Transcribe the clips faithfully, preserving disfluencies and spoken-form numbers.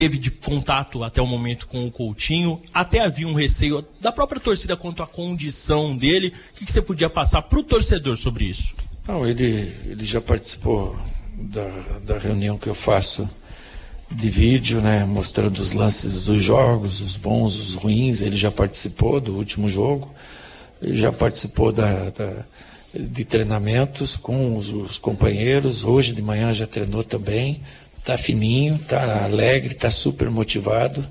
teve de contato até o momento com o Coutinho? Até havia um receio da própria torcida quanto à condição dele. O que, que você podia passar para o torcedor sobre isso? Não, ele, ele já participou da, da reunião que eu faço de vídeo, né, mostrando os lances dos jogos, os bons, os ruins. Ele já participou do último jogo, ele já participou da, da, de treinamentos com os, os companheiros. Hoje de manhã já treinou também. Está fininho, está alegre, está super motivado.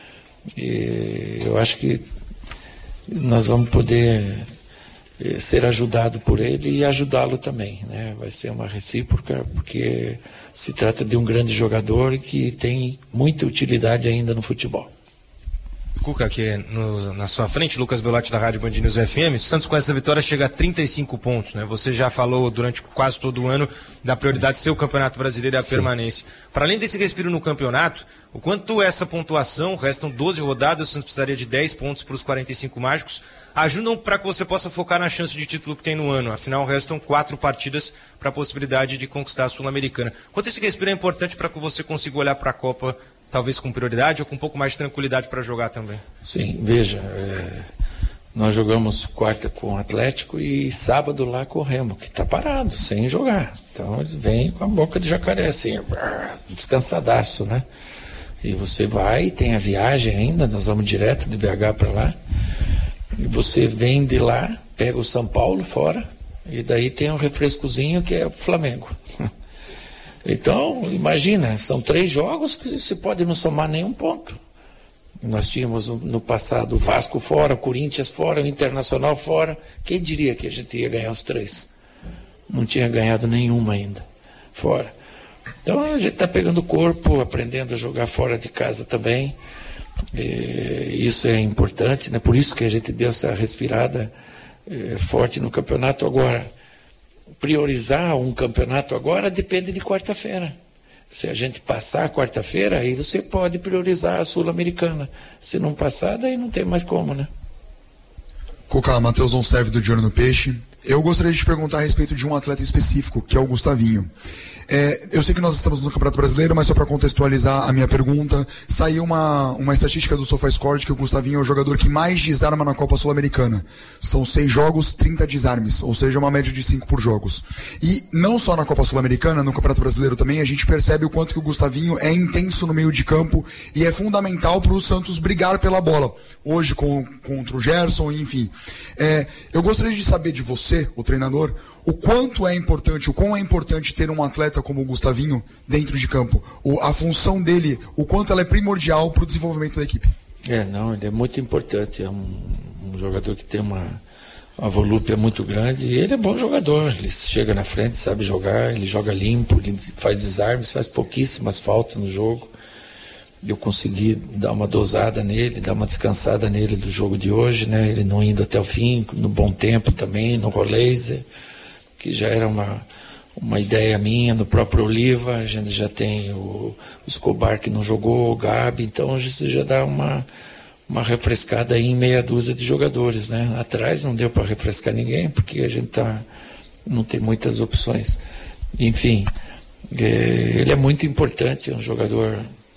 E eu acho que nós vamos poder ser ajudado por ele e ajudá-lo também, né? Vai ser uma recíproca, porque se trata de um grande jogador que tem muita utilidade ainda no futebol. Cuca, aqui no, na sua frente, Lucas Belotti da Rádio Band News F M. O Santos com essa vitória chega a trinta e cinco pontos, né? Você já falou durante quase todo o ano da prioridade ser o Campeonato Brasileiro e a Sim. permanência. Para além desse respiro no campeonato, o quanto essa pontuação, restam doze rodadas, o Santos precisaria de dez pontos para os quarenta e cinco mágicos, ajudam para que você possa focar na chance de título que tem no ano. Afinal, restam quatro partidas para a possibilidade de conquistar a Sul-Americana. Quanto esse respiro é importante para que você consiga olhar para a Copa talvez com prioridade ou com um pouco mais de tranquilidade para jogar também? Sim, veja, é, nós jogamos quarta com o Atlético e sábado lá com o Remo, que está parado, sem jogar. Então ele vem com a boca de jacaré, assim, descansadaço, né? E você vai, tem a viagem ainda, nós vamos direto de B H para lá, e você vem de lá, pega o São Paulo fora, e daí tem um refrescozinho que é o Flamengo. Então, imagina, são três jogos que se pode não somar nenhum ponto. Nós tínhamos no passado o Vasco fora, o Corinthians fora, o Internacional fora. Quem diria que a gente ia ganhar os três? Não tinha ganhado nenhuma ainda, fora. Então a gente está pegando o corpo, aprendendo a jogar fora de casa também. E isso é importante, né? Por isso que a gente deu essa respirada é, forte no campeonato agora. Priorizar um campeonato agora depende de quarta-feira. Se a gente passar quarta-feira, aí você pode priorizar a Sul-Americana. Se não passar, daí não tem mais como, né? Cuca, Matheus não serve do De Olho no Peixe. Eu gostaria de te perguntar a respeito de um atleta específico, que é o Gustavinho. É, eu sei que nós estamos no Campeonato Brasileiro, mas só para contextualizar a minha pergunta, saiu uma, uma estatística do SofaScore de que o Gustavinho é o jogador que mais desarma na Copa Sul-Americana. São seis jogos, trinta desarmes, ou seja, uma média de cinco por jogos. E não só na Copa Sul-Americana, no Campeonato Brasileiro também, a gente percebe o quanto que o Gustavinho é intenso no meio de campo e é fundamental para o Santos brigar pela bola. Hoje com, contra o Gerson, enfim. É, eu gostaria de saber de você, o treinador, o quanto é importante, o quão é importante ter um atleta como o Gustavinho dentro de campo. O, a função dele, o quanto ela é primordial para o desenvolvimento da equipe. É, não, ele é muito importante. É um, um jogador que tem uma, uma volúpia muito grande e ele é bom jogador. Ele chega na frente, sabe jogar, ele joga limpo, ele faz desarmes, faz pouquíssimas faltas no jogo. Eu consegui dar uma dosada nele, dar uma descansada nele do jogo de hoje, né? Ele não indo até o fim, no bom tempo também, no Roleiser, que já era uma, uma ideia minha, no próprio Oliva, a gente já tem o, o Escobar que não jogou, o Gabi, então você já dá uma, uma refrescada aí em meia dúzia de jogadores, né? Atrás não deu para refrescar ninguém, porque a gente tá, não tem muitas opções. Enfim, é, ele é muito importante, é um jogador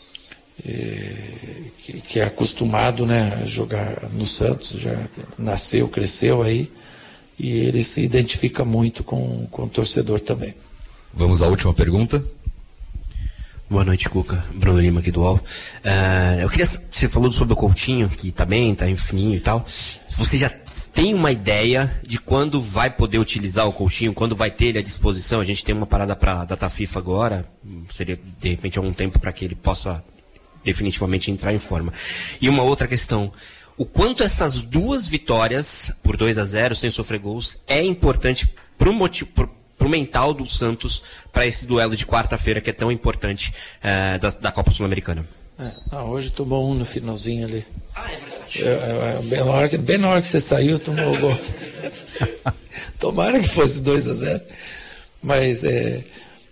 é, que, que é acostumado, né, a jogar no Santos, já nasceu, cresceu aí, e ele se identifica muito com, com o torcedor também. Vamos à última pergunta. Boa noite, Cuca. Bruno Lima aqui do U O L. Uh, eu queria, você falou sobre o Coutinho, que tá bem, tá fininho e tal. Você já tem uma ideia de quando vai poder utilizar o Coutinho, quando vai ter ele à disposição? A gente tem uma parada para data FIFA agora, seria de repente algum tempo para que ele possa definitivamente entrar em forma. E uma outra questão, o quanto essas duas vitórias, por dois a zero, sem sofrer gols, é importante para o motivo, pro mental do Santos, para esse duelo de quarta-feira que é tão importante uh, da, da Copa Sul-Americana? É, ah, hoje tomou um no finalzinho ali. Ah, é verdade. É, é, bem, na hora que, bem na hora que você saiu, tomou o gol. Tomara que fosse dois a zero. Mas é,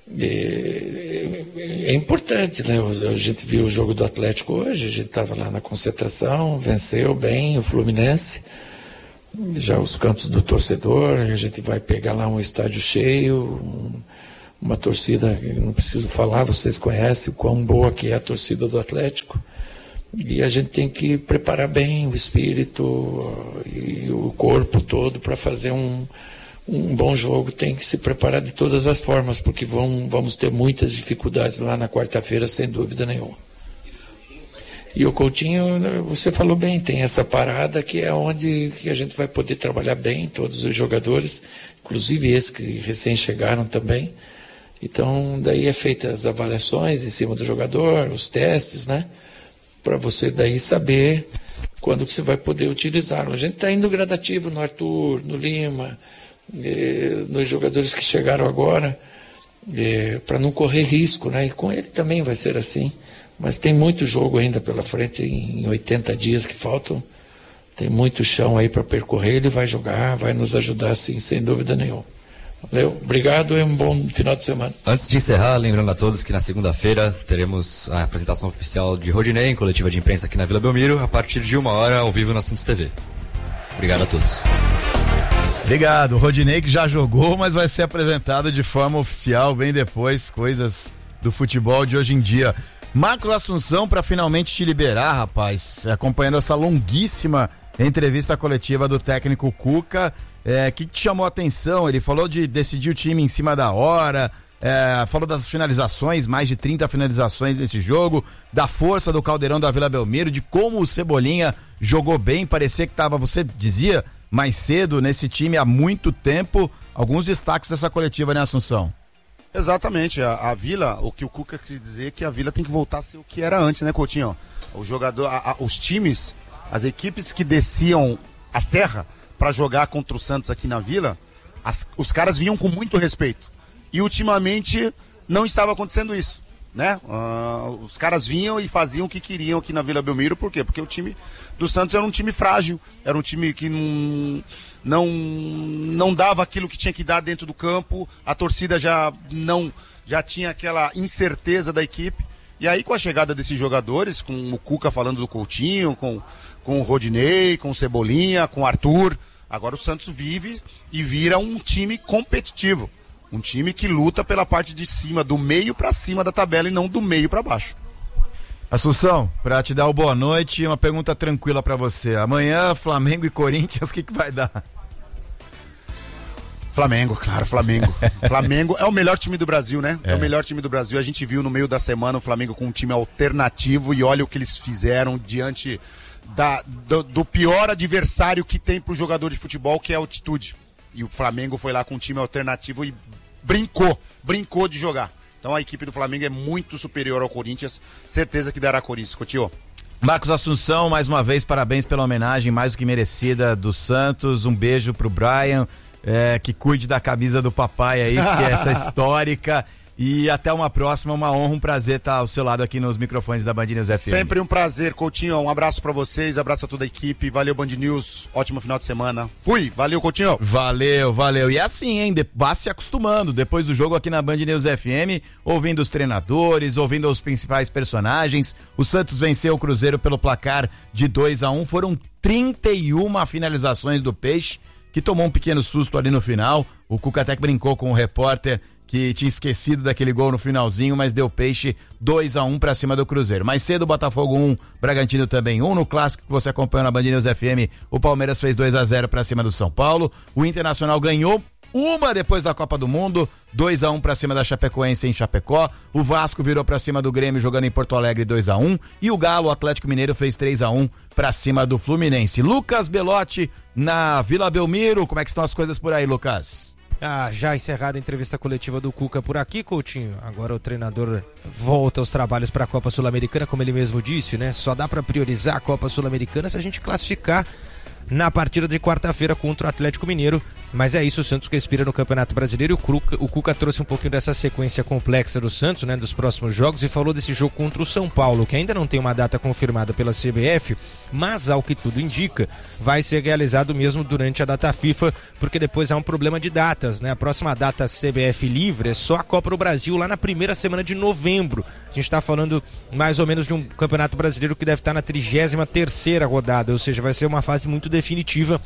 é, é importante, né? A gente viu o jogo do Atlético hoje, a gente estava lá na concentração, venceu bem o Fluminense. Já os cantos do torcedor, a gente vai pegar lá um estádio cheio, um, uma torcida, não preciso falar, vocês conhecem o quão boa que é a torcida do Atlético. E a gente tem que preparar bem o espírito e o corpo todo para fazer um, um bom jogo. Tem que se preparar de todas as formas, porque vão, vamos ter muitas dificuldades lá na quarta-feira, sem dúvida nenhuma. E o Coutinho, você falou bem, tem essa parada que é onde que a gente vai poder trabalhar bem, todos os jogadores, inclusive esses que recém chegaram também. Então, daí é feitas as avaliações em cima do jogador, os testes, né? Para você daí saber quando que você vai poder utilizá-lo. A gente está indo gradativo no Arthur, no Lima, eh, nos jogadores que chegaram agora, eh, para não correr risco, né? E com ele também vai ser assim. Mas tem muito jogo ainda pela frente, em oitenta dias que faltam. Tem muito chão aí para percorrer. Ele vai jogar, vai nos ajudar, sim, sem dúvida nenhuma. Valeu, obrigado e um bom final de semana. Antes de encerrar, lembrando a todos que na segunda-feira teremos a apresentação oficial de Rodinei em coletiva de imprensa aqui na Vila Belmiro, a partir de uma hora ao vivo na Santos T V. Obrigado a todos. Obrigado, Rodinei, que já jogou, mas vai ser apresentado de forma oficial bem depois, coisas do futebol de hoje em dia. Marcos Assunção, para finalmente te liberar, rapaz, acompanhando essa longuíssima entrevista coletiva do técnico Cuca, é, que te chamou a atenção? Ele falou de decidir o time em cima da hora, é, falou das finalizações, mais de trinta finalizações nesse jogo, da força do Caldeirão da Vila Belmiro, de como o Cebolinha jogou bem, parecia que estava, você dizia, mais cedo nesse time há muito tempo. Alguns destaques dessa coletiva, né, Assunção? Exatamente, a, a Vila, o que o Cuca quis dizer é que a Vila tem que voltar a ser o que era antes, né, Coutinho? O jogador, a, a, os times, as equipes que desciam a serra para jogar contra o Santos aqui na Vila, as, os caras vinham com muito respeito. E ultimamente não estava acontecendo isso, né? Uh, os caras vinham e faziam o que queriam aqui na Vila Belmiro, por quê? Porque o time do Santos era um time frágil, era um time que não, não, não dava aquilo que tinha que dar dentro do campo, a torcida já, não, já tinha aquela incerteza da equipe. E aí, com a chegada desses jogadores, com o Cuca falando do Coutinho, com, com o Rodinei, com o Cebolinha, com o Arthur, agora o Santos vive e vira um time competitivo. Um time que luta pela parte de cima, do meio para cima da tabela e não do meio para baixo. Assunção, para te dar o boa noite, uma pergunta tranquila para você. Amanhã, Flamengo e Corinthians, o que, que vai dar? Flamengo, claro, Flamengo. Flamengo é o melhor time do Brasil, né? É. é o melhor time do Brasil. A gente viu no meio da semana o Flamengo com um time alternativo e olha o que eles fizeram diante da, do, do pior adversário que tem pro jogador de futebol, que é a altitude. E o Flamengo foi lá com um time alternativo e brincou, brincou de jogar. Então a equipe do Flamengo é muito superior ao Corinthians, certeza que dará Corinthians, Coutinho. Marcos Assunção, mais uma vez, parabéns pela homenagem mais do que merecida do Santos, um beijo pro Brian, é, que cuide da camisa do papai aí, que é essa histórica. E até uma próxima, uma honra, um prazer estar ao seu lado aqui nos microfones da Band News F M. Sempre um prazer, Coutinho, um abraço pra vocês, abraço a toda a equipe, valeu Band News, ótimo final de semana. Fui, valeu Coutinho. Valeu, valeu. E é assim, hein, de... vá se acostumando, depois do jogo aqui na Band News F M, ouvindo os treinadores, ouvindo os principais personagens. O Santos venceu o Cruzeiro pelo placar de dois a um, foram trinta e uma finalizações do Peixe, que tomou um pequeno susto ali no final. O Cuca até que brincou com o repórter que tinha esquecido daquele gol no finalzinho, mas deu Peixe dois a um pra cima do Cruzeiro. Mais cedo, Botafogo um, Bragantino também um. No clássico que você acompanhou na Band News F M, o Palmeiras fez dois a zero pra cima do São Paulo. O Internacional ganhou uma depois da Copa do Mundo, dois a um pra cima da Chapecoense em Chapecó. O Vasco virou pra cima do Grêmio jogando em Porto Alegre dois a um. E o Galo, o Atlético Mineiro, fez três a um pra cima do Fluminense. Lucas Belotti na Vila Belmiro. Como é que estão as coisas por aí, Lucas? Ah, já encerrada a entrevista coletiva do Cuca por aqui, Coutinho. Agora o treinador volta aos trabalhos para a Copa Sul-Americana, como ele mesmo disse, né? Só dá para priorizar a Copa Sul-Americana se a gente classificar na partida de quarta-feira contra o Atlético Mineiro. Mas é isso, o Santos respira no Campeonato Brasileiro. O Cuca, o Cuca trouxe um pouquinho dessa sequência complexa do Santos, né, dos próximos jogos, e falou desse jogo contra o São Paulo, que ainda não tem uma data confirmada pela C B F, mas ao que tudo indica, vai ser realizado mesmo durante a data FIFA, porque depois há um problema de datas, né? A próxima data C B F livre é só a Copa do Brasil lá na primeira semana de novembro. A gente está falando mais ou menos de um Campeonato Brasileiro que deve estar na trigésima terceira rodada, ou seja, vai ser uma fase muito definitiva.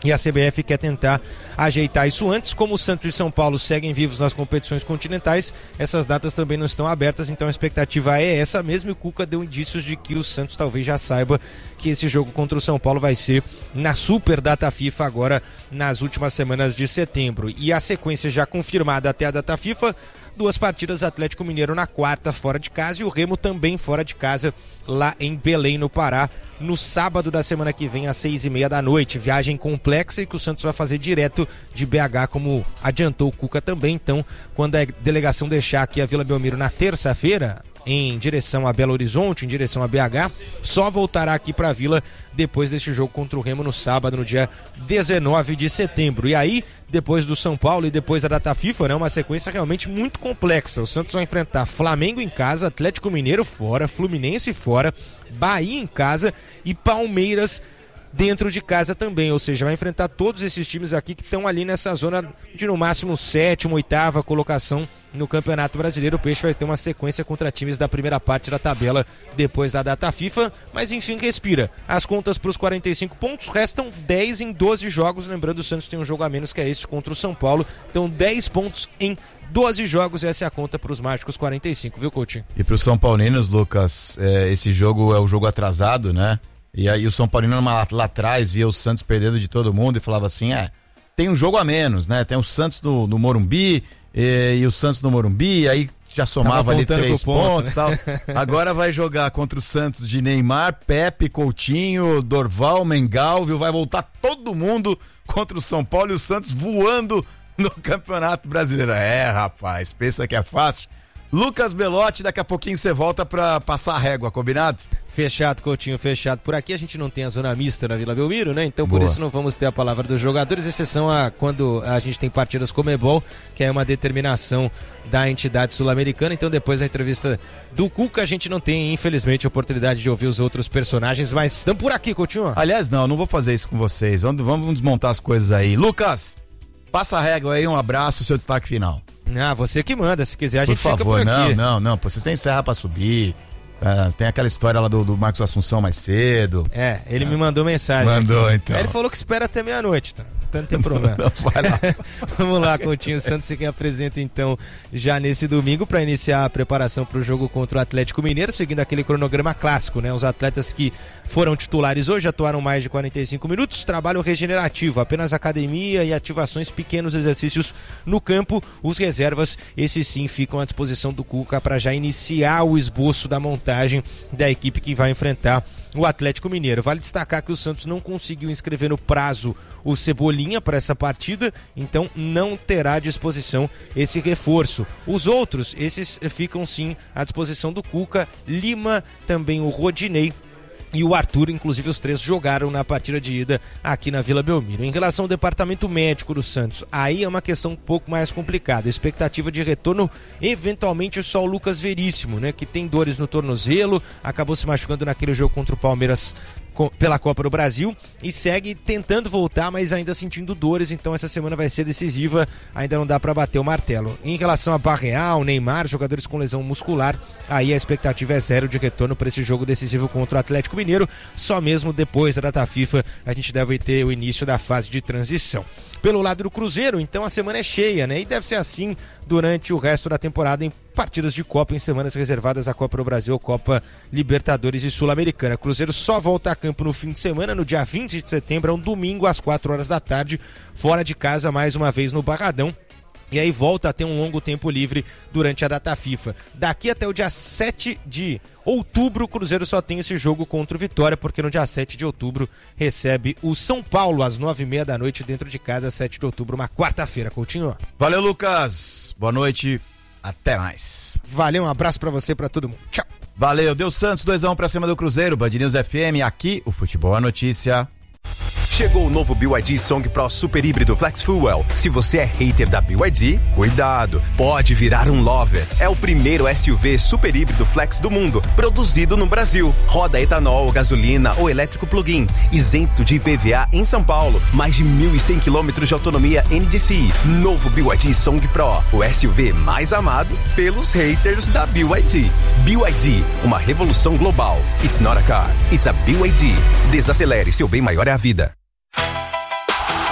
E a C B F quer tentar ajeitar isso antes. Como o Santos e São Paulo seguem vivos nas competições continentais, essas datas também não estão abertas, então a expectativa é essa mesmo. E o Cuca deu indícios de que o Santos talvez já saiba que esse jogo contra o São Paulo vai ser na super data FIFA agora nas últimas semanas de setembro. E a sequência já confirmada até a data FIFA: duas partidas, Atlético Mineiro na quarta fora de casa e o Remo também fora de casa lá em Belém, no Pará, no sábado da semana que vem às seis e meia da noite. Viagem complexa e que o Santos vai fazer direto de B H, como adiantou o Cuca também. Então, quando a delegação deixar aqui a Vila Belmiro na terça-feira, em direção a Belo Horizonte, em direção a B H, só voltará aqui para a Vila depois desse jogo contra o Remo no sábado, no dia dezenove de setembro. E aí, depois do São Paulo e depois da data FIFA, né, uma sequência realmente muito complexa. O Santos vai enfrentar Flamengo em casa, Atlético Mineiro fora, Fluminense fora, Bahia em casa e Palmeiras dentro de casa também, ou seja, vai enfrentar todos esses times aqui que estão ali nessa zona de no máximo sétima, oitava colocação no Campeonato Brasileiro. O Peixe vai ter uma sequência contra times da primeira parte da tabela depois da data FIFA, mas enfim, respira. As contas para os quarenta e cinco pontos, restam dez em doze jogos, lembrando, o Santos tem um jogo a menos que é esse contra o São Paulo, então dez pontos em doze jogos, e essa é a conta para os mágicos quarenta e cinco, viu, Coutinho? E para os São Paulinos, Lucas, é, esse jogo é o jogo atrasado, né? E aí o São Paulino lá, lá atrás via o Santos perdendo de todo mundo e falava assim, é, tem um jogo a menos, né? Tem o Santos no, no Morumbi e, e o Santos no Morumbi, aí já somava ali três pontos e ponto, né? Tal. Agora vai jogar contra o Santos de Neymar, Pepe, Coutinho, Dorval, Mengal, viu? Vai voltar todo mundo contra o São Paulo e o Santos voando no Campeonato Brasileiro. É, rapaz, pensa que é fácil? Lucas Belotti, daqui a pouquinho você volta pra passar a régua, combinado? Fechado, Coutinho, fechado. Por aqui a gente não tem a zona mista na Vila Belmiro, né? Então por Boa. Isso não vamos ter a palavra dos jogadores, exceção a quando a gente tem partidas Comebol, que é uma determinação da entidade sul-americana. Então depois da entrevista do Cuca a gente não tem, infelizmente, a oportunidade de ouvir os outros personagens, mas estão por aqui, Coutinho. Aliás, não, não vou fazer isso com vocês. Vamos, vamos desmontar as coisas aí. Lucas, passa a régua aí, um abraço, seu destaque final. Ah, você que manda, se quiser a por gente favor, fica por aqui. Não, não, não, vocês têm serra pra subir, uh, tem aquela história lá do, do Marcos Assunção mais cedo. É, ele é. me mandou mensagem. Mandou, aqui. então. Aí ele falou que espera até meia-noite, tá? Então não tem problema. Não, vai lá. Vamos lá, Coutinho Santos, que apresenta então já nesse domingo para iniciar a preparação para o jogo contra o Atlético Mineiro, seguindo aquele cronograma clássico, né? Os atletas que foram titulares hoje atuaram mais de quarenta e cinco minutos, trabalho regenerativo, apenas academia e ativações, pequenos exercícios no campo. Os reservas, esses sim, ficam à disposição do Cuca para já iniciar o esboço da montagem da equipe que vai enfrentar o Atlético Mineiro. Vale destacar que o Santos não conseguiu inscrever no prazo o Cebolinha para essa partida, então não terá à disposição esse reforço. Os outros, esses ficam sim à disposição do Cuca, Lima, também o Rodinei e o Arthur, inclusive os três jogaram na partida de ida aqui na Vila Belmiro. Em relação ao departamento médico do Santos, aí é uma questão um pouco mais complicada. A expectativa de retorno, eventualmente só o Lucas Veríssimo, né, que tem dores no tornozelo, acabou se machucando naquele jogo contra o Palmeiras pela Copa do Brasil e segue tentando voltar, mas ainda sentindo dores, então essa semana vai ser decisiva, ainda não dá para bater o martelo. Em relação a Barreal, Neymar, jogadores com lesão muscular, aí a expectativa é zero de retorno para esse jogo decisivo contra o Atlético Mineiro, só mesmo depois da data FIFA a gente deve ter o início da fase de transição. Pelo lado do Cruzeiro, então a semana é cheia, né? E deve ser assim durante o resto da temporada em partidas de Copa, em semanas reservadas à Copa do Brasil, Copa Libertadores e Sul-Americana. Cruzeiro só volta a campo no fim de semana, no dia vinte de setembro, é um domingo às quatro horas da tarde, fora de casa mais uma vez no Barradão. E aí volta a ter um longo tempo livre durante a data FIFA. Daqui até o dia sete de outubro, o Cruzeiro só tem esse jogo contra o Vitória, porque no dia sete de outubro recebe o São Paulo às nove e meia da noite dentro de casa, sete de outubro, uma quarta-feira. Coutinho. Valeu, Lucas. Boa noite. Até mais. Valeu, um abraço pra você, pra todo mundo. Tchau. Valeu, deu Santos, dois a um pra cima do Cruzeiro. Band News F M, aqui o futebol é notícia. Chegou o novo B Y D Song Pro Super Híbrido Flex Fuel. Se você é hater da B Y D, cuidado, pode virar um lover. É o primeiro S U V super híbrido flex do mundo, produzido no Brasil. Roda etanol, gasolina ou elétrico plug-in, isento de I P V A em São Paulo. Mais de mil e cem quilômetros de autonomia N D C I. Novo B Y D Song Pro, o S U V mais amado pelos haters da B Y D. B Y D, uma revolução global. It's not a car, it's a B Y D. Desacelere, seu bem maior é a vida.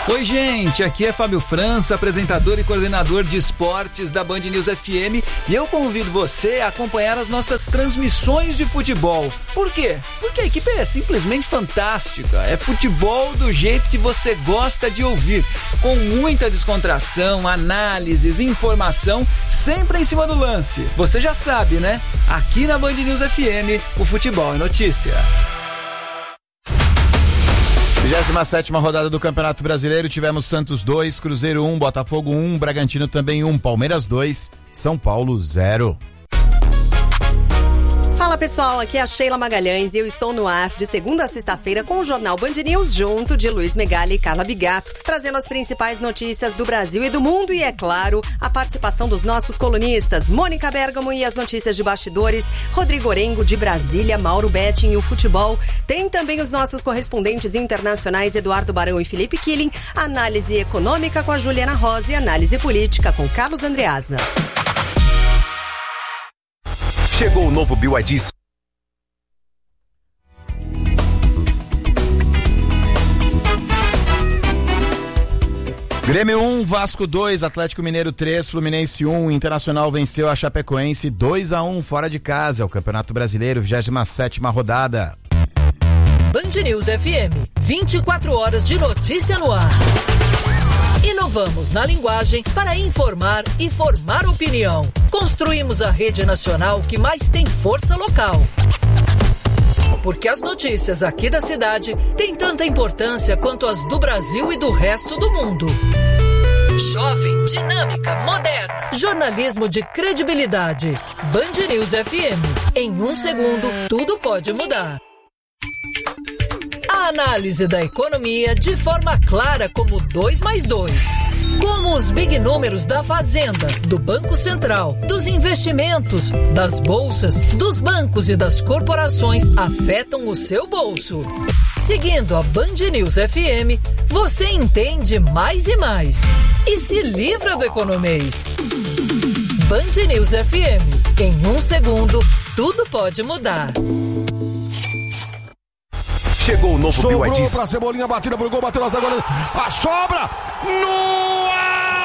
Oi, gente, aqui é Fábio França, apresentador e coordenador de esportes da Band News F M, e eu convido você a acompanhar as nossas transmissões de futebol. Por quê? Porque a equipe é simplesmente fantástica. É futebol do jeito que você gosta de ouvir, com muita descontração, análises, informação, sempre em cima do lance. Você já sabe, né? Aqui na Band News F M, o futebol é notícia. vigésima sétima rodada do Campeonato Brasileiro, tivemos Santos dois, Cruzeiro um, Botafogo um, Bragantino também um, Palmeiras dois, São Paulo zero. Fala pessoal, aqui é a Sheila Magalhães e eu estou no ar de segunda a sexta-feira com o Jornal Band News junto de Luiz Megali e Carla Bigato, trazendo as principais notícias do Brasil e do mundo e, é claro, a participação dos nossos colunistas, Mônica Bergamo e as notícias de bastidores, Rodrigo Orengo de Brasília, Mauro Betting e o futebol. Tem também os nossos correspondentes internacionais Eduardo Barão e Felipe Killing, análise econômica com a Juliana Rosa e análise política com Carlos Andreasna. Chegou o novo B Y D. Grêmio um, Vasco dois, Atlético Mineiro três, Fluminense um, Internacional venceu a Chapecoense dois a um fora de casa. O Campeonato Brasileiro, vigésima sétima rodada. Band News F M, vinte e quatro horas de notícia no ar. Inovamos na linguagem para informar e formar opinião. Construímos a rede nacional que mais tem força local. Porque as notícias aqui da cidade têm tanta importância quanto as do Brasil e do resto do mundo. Jovem, dinâmica, moderna. Jornalismo de credibilidade. Band News F M. Em um segundo, tudo pode mudar. A análise da economia de forma clara como dois mais dois. Como os big números da Fazenda, do Banco Central, dos investimentos, das bolsas, dos bancos e das corporações afetam o seu bolso. Seguindo a Band News F M, você entende mais e mais. E se livra do economês. Band News F M. Em um segundo, tudo pode mudar. Chegou o novo Sobrou B Y D. pra Cebolinha, batida pro gol, bateu na zaga, a sobra no ar!